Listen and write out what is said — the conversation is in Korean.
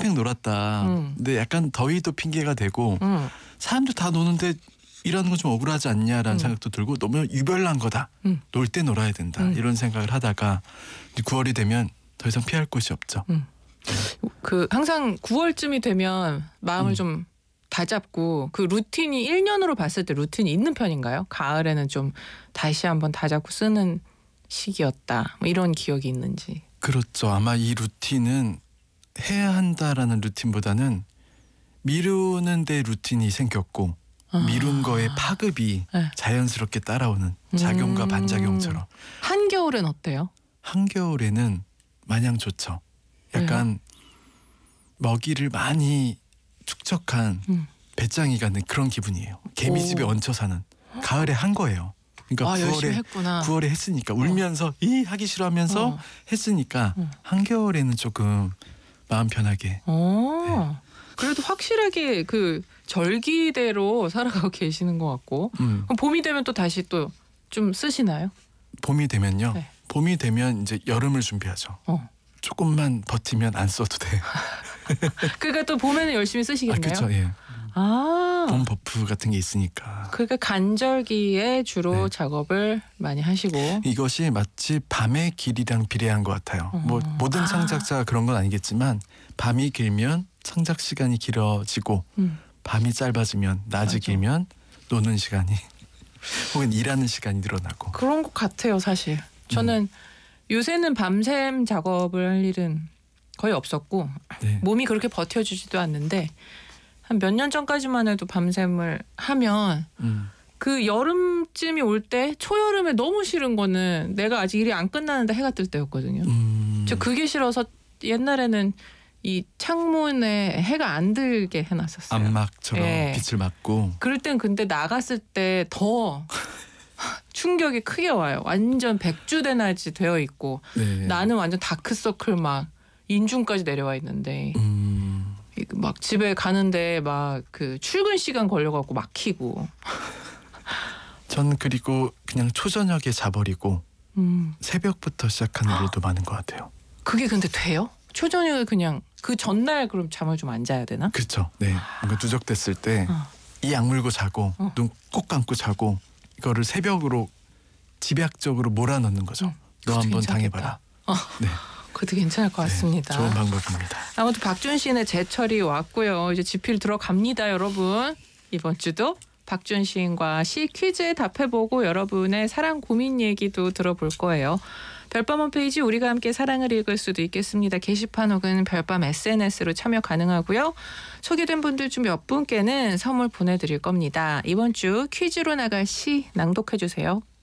팽팽 놀았다. 근데 약간 더위도 핑계가 되고 사람들 다 노는데 이러는 건 좀 억울하지 않냐라는 생각도 들고 너무 유별난 거다. 놀 때 놀아야 된다. 이런 생각을 하다가 9월이 되면 더 이상 피할 곳이 없죠. 그 항상 9월쯤이 되면 마음을 좀 다잡고 그 루틴이 1년으로 봤을 때 루틴이 있는 편인가요? 가을에는 좀 다시 한번 다잡고 쓰는 시기였다. 뭐 이런 기억이 있는지. 그렇죠. 아마 이 루틴은 해야 한다라는 루틴보다는 미루는 데 루틴이 생겼고 미룬 거에 파급이 네. 자연스럽게 따라오는 작용과 반작용처럼. 한겨울엔 어때요? 한겨울에는 마냥 좋죠. 약간 먹이를 많이 축적한 배짱이가 된 그런 기분이에요. 개미집에 얹혀 사는. 가을에 한 거예요. 그러니까 열심히 했구나. 9월에 했으니까 울면서 하기 싫어하면서 했으니까 한겨울에는 조금 마음 편하게. 네. 그래도 확실하게 그 절기대로 살아가고 계시는 것 같고. 그럼 봄이 되면 또 다시 또 좀 쓰시나요? 봄이 되면요. 네. 봄이 되면 이제 여름을 준비하죠. 조금만 버티면 안 써도 돼. 그러니까 또 봄에는 열심히 쓰시겠네요. 그렇죠. 예. 봄 버프 같은 게 있으니까. 그러니까 간절기에 주로 작업을 많이 하시고. 이것이 마치 밤의 길이랑 비례한 것 같아요. 뭐 모든 창작자가 그런 건 아니겠지만 밤이 길면 창작 시간이 길어지고 밤이 짧아지면 낮이 길면 노는 시간이 혹은 일하는 시간이 늘어나고. 그런 것 같아요, 사실. 저는 요새는 밤샘 작업을 할 일은 거의 없었고 몸이 그렇게 버텨주지도 않는데 한 몇 년 전까지만 해도 밤샘을 하면 그 여름쯤이 올 때 초여름에 너무 싫은 거는 내가 아직 일이 안 끝나는데 해가 뜰 때였거든요. 저 그게 싫어서 옛날에는 이 창문에 해가 안 들게 해놨었어요. 암막처럼 빛을 막고. 그럴 땐 근데 나갔을 때 더 충격이 크게 와요. 완전 백주대낮이 되어 있고 나는 완전 다크서클 막 인중까지 내려와 있는데 막 집에 가는데 막 그 출근 시간 걸려갖고 막히고. 전 그리고 그냥 초저녁에 자버리고 새벽부터 시작하는 일도 많은 것 같아요. 그게 근데 돼요? 초저녁에 그냥 그 전날 그럼 잠을 좀 안 자야 되나? 그렇죠. 네. 뭔가 누적됐을 때 이 악물고 자고 눈 꼭 감고 자고 이거를 새벽으로 집약적으로 몰아넣는 거죠. 너 한번 당해봐라. 네. 그것도 괜찮을 것 같습니다. 좋은 방법입니다. 아무튼 박준 시인의 제철이 왔고요. 이제 지필 들어갑니다, 여러분. 이번 주도 박준 시인과 시 퀴즈에 답해보고 여러분의 사랑 고민 얘기도 들어볼 거예요. 별밤 홈페이지 우리가 함께 사랑을 읽을 수도 있겠습니다. 게시판 혹은 별밤 SNS로 참여 가능하고요. 소개된 분들 중 몇 분께는 선물 보내드릴 겁니다. 이번 주 퀴즈로 나갈 시 낭독해 주세요.